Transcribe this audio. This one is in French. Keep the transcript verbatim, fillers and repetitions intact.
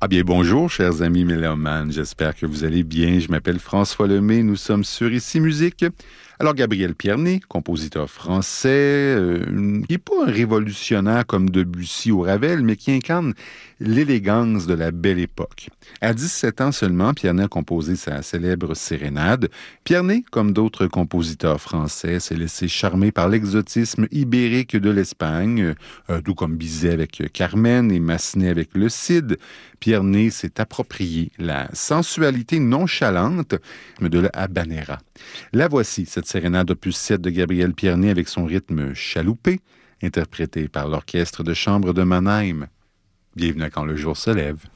Ah bien, bonjour, chers amis mélomanes. J'espère que vous allez bien. Je m'appelle François Lemay. Nous sommes sur Ici Musique. Alors, Gabriel Pierné, compositeur français, euh, qui n'est pas un révolutionnaire comme Debussy ou Ravel, mais qui incarne l'élégance de la belle époque. À dix-sept ans seulement, Pierné a composé sa célèbre Sérénade. Pierné, comme d'autres compositeurs français, s'est laissé charmer par l'exotisme ibérique de l'Espagne, euh, tout comme Bizet avec Carmen et Massenet avec le Cid. Pierné s'est approprié la sensualité nonchalante de la habanera. La voici, cette sérénade opus sept de Gabriel Pierné avec son rythme chaloupé, interprété par l'orchestre de chambre de Mannheim. Bienvenue à Quand le jour se lève.